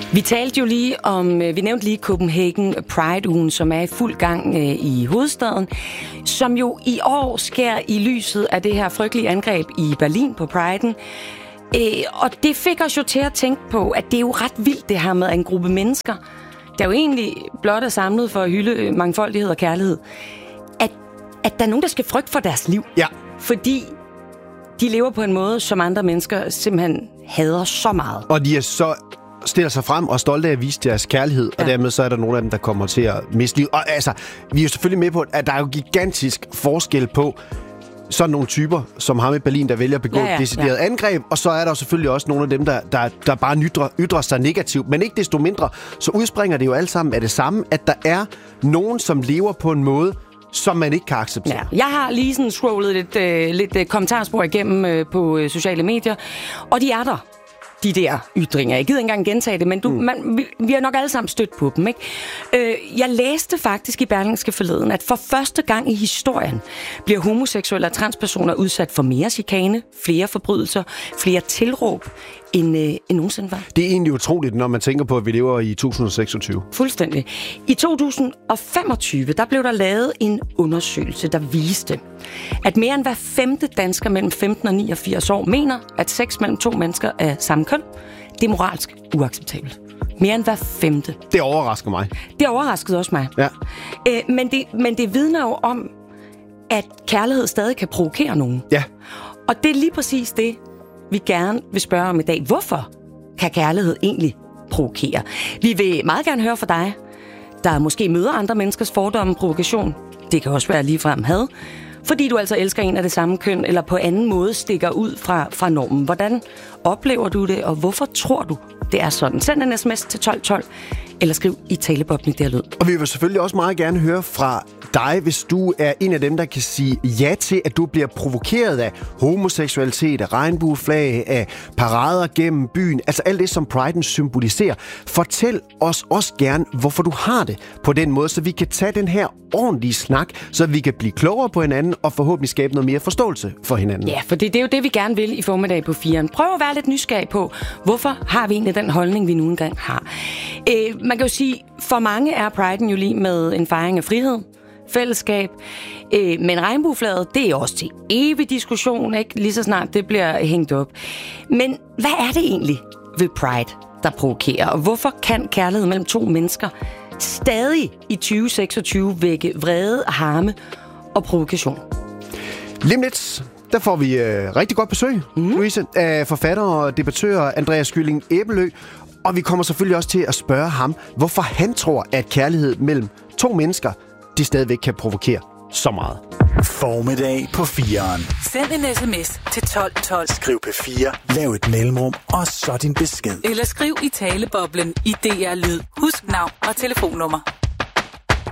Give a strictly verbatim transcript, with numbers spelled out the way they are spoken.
Vi talte jo lige om, vi nævnte lige Copenhagen Pride-ugen, som er i fuld gang øh, i hovedstaden, som jo i år sker i lyset af det her frygtelige angreb i Berlin på Pride'en. Øh, og det fik os jo til at tænke på, at det er jo ret vildt det her med en gruppe mennesker, der jo egentlig blot er samlet for at hylde mangfoldighed og kærlighed, at, at der er nogen, der skal frygte for deres liv. Ja. Fordi de lever på en måde, som andre mennesker simpelthen hader så meget. Og de er så stiller sig frem og er stolte af at vise deres kærlighed, ja. Og dermed så er der nogle af dem, der kommer til at miste liv. Og altså, vi er jo selvfølgelig med på, at der er jo gigantisk forskel på sådan nogle typer, som ham i Berlin, der vælger at begå ja, ja, et decideret ja. angreb, og så er der jo selvfølgelig også nogle af dem, der, der, der bare ytrer, ytrer sig negativt. Men ikke desto mindre, så udspringer det jo alle sammen af det samme, at der er nogen, som lever på en måde, som man ikke kan acceptere. Ja. Jeg har lige sådan scrollet lidt, øh, lidt øh, kommentarspor igennem øh, på øh, sociale medier, og de er der. De der ytringer. Jeg gider ikke engang gentage det, men du, mm. man, vi, vi har nok alle sammen stødt på dem, ikke? Øh, jeg læste faktisk i Berlingske forleden, at for første gang i historien bliver homoseksuelle og transpersoner udsat for mere chikane, flere forbrydelser, flere tilråb, end, øh, end nogensinde var. Det er egentlig utroligt, når man tænker på, at vi lever i to tusind og seksogtyve. Fuldstændig. I to tusind og femogtyve, der blev der lavet en undersøgelse, der viste, at mere end hver femte dansker mellem femten og niogfirs år mener, at sex mellem to mennesker af samme køn, det er moralsk uacceptabelt. Mere end hver femte. Det overrasker mig. Det overraskede også mig. Ja. Øh, men, det, men det vidner jo om, at kærlighed stadig kan provokere nogen. Ja. Og det er lige præcis det, vi gerne vil spørge om i dag. Hvorfor kan kærlighed egentlig provokere? Vi vil meget gerne høre fra dig, der måske møder andre menneskers fordomme og provokation. Det kan også være ligefrem had. Fordi du altså elsker en af det samme køn, eller på anden måde stikker ud fra, fra normen. Hvordan oplever du det, og hvorfor tror du, det er sådan? Send en sms til tolv tolv, eller skriv i taleboblen, der lyd. Og vi vil selvfølgelig også meget gerne høre fra dig, hvis du er en af dem, der kan sige ja til, at du bliver provokeret af homoseksualitet, af regnbueflag, af parader gennem byen, altså alt det, som Pride'en symboliserer. Fortæl os også gerne, hvorfor du har det på den måde, så vi kan tage den her ordentlige snak, så vi kan blive klogere på hinanden og forhåbentlig skabe noget mere forståelse for hinanden. Ja, for det, det er jo det, vi gerne vil i formiddag på firen. Prøv at være lidt nysgerrig på, hvorfor har vi egentlig den holdning, vi nu engang har. Øh, man kan jo sige, for mange er Pride'en jo lige med en fejring af frihed, fællesskab, øh, men regnbueflaget, det er også til evig diskussion, ikke? Lige så snart det bliver hængt op. Men hvad er det egentlig ved Pride, der provokerer? Og hvorfor kan kærlighed mellem to mennesker stadig i tyve seksogtyve vække vrede, harme og provokation? Lige lidt, der får vi øh, rigtig godt besøg, mm. Louise, af forfatter og debattør Andreas Gylling Æbelø. Og vi kommer selvfølgelig også til at spørge ham, hvorfor han tror, at kærlighed mellem to mennesker, de stadigvæk kan provokere så meget. Formiddag på fireren. Send en sms til tolv tolv. Skriv P fire, lav et mellemrum, og så din besked. Eller skriv i taleboblen i D R Lyd. Husk navn og telefonnummer.